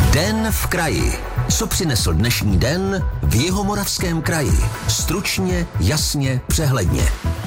Den v kraji. Co přinesl dnešní den v Jihomoravském kraji? Stručně, jasně, přehledně.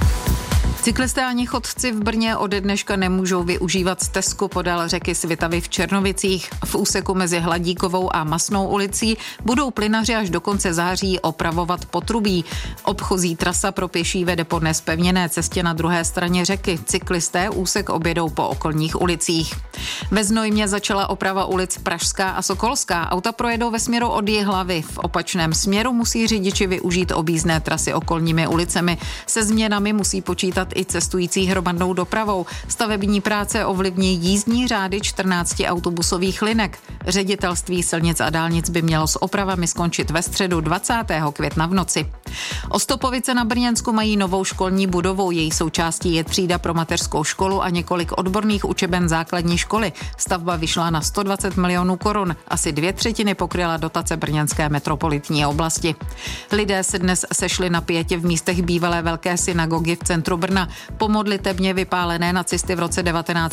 Cyklisté ani chodci v Brně ode dneška nemůžou využívat stezku podél řeky Svitavy v Černovicích. V úseku mezi Hladíkovou a Masnou ulicí budou plynaři až do konce září opravovat potrubí. Obchozí trasa pro pěší vede po nezpevněné cestě na druhé straně řeky. Cyklisté úsek objedou po okolních ulicích. Ve Znojmě začala oprava ulic Pražská a Sokolská. Auta projedou ve směru od Jihlavy. V opačném směru musí řidiči využít objízdné trasy okolními ulicemi. Se změnami musí počítat i cestující hromadnou dopravou. Stavební práce ovlivní jízdní řády 14 autobusových linek. Ředitelství silnic a dálnic by mělo s opravami skončit ve středu 20. května v noci. Ostopovice na Brněnsku mají novou školní budovu. Její součástí je třída pro mateřskou školu a několik odborných učeben základní školy. Stavba vyšla na 120 milionů korun. Asi 2/3 pokryla dotace brněnské metropolitní oblasti. Lidé se dnes sešli na pietě v místech bývalé velké synagogy v centru Brna. Po modlitebně vypálené nacisty v roce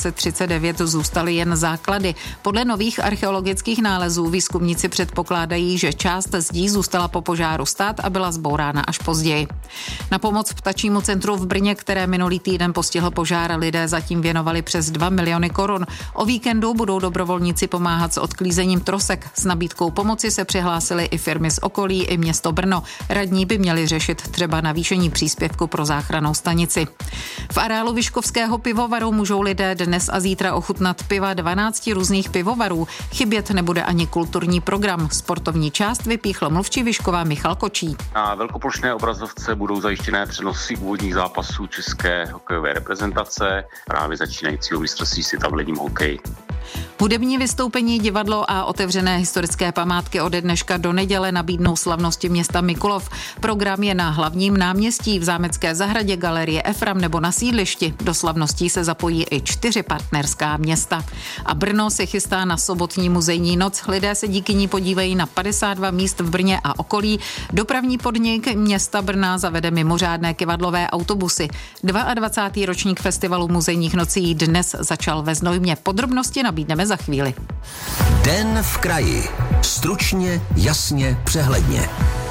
1939 zůstaly jen základy. Podle nových archeologických nálezů výzkumníci předpokládají, že část zdí zůstala po požáru stát a byla zbourána až později. Na pomoc Ptačímu centru v Brně, které minulý týden postihl požár, lidé zatím věnovali přes 2 miliony korun. O víkendu budou dobrovolníci pomáhat s odklízením trosek. S nabídkou pomoci se přihlásily i firmy z okolí, i město Brno. Radní by měli řešit třeba navýšení příspěvku pro záchrannou stanici. V areálu Vyškovského pivovaru můžou lidé dnes a zítra ochutnat piva 12 různých pivovarů. Chybět nebude ani kulturní program. Sportovní část vypíchl mluvčí Vyškova Michal Kočí. Na velkoplošné obrazovce budou zajištěné přenosy úvodních zápasů české hokejové reprezentace, právě začínajícího mistrovství světa v ledním hokeji. Hudební vystoupení, divadlo a otevřené historické památky ode dneška do neděle nabídnou slavnosti města Mikulov. Program je na hlavním náměstí, v Zámecké zahradě, galerie Efram nebo na sídlišti. Do slavností se zapojí i 4 partnerská města. A Brno se chystá na sobotní muzejní noc. Lidé se díky ní podívají na 52 míst v Brně a okolí. Dopravní podnik města Brna zavede mimořádné kyvadlové autobusy. 22. ročník festivalu muzejních nocí dnes začal ve Znojmě. Podrobnosti nabídneme za chvíli. Den v kraji. Stručně, jasně, přehledně.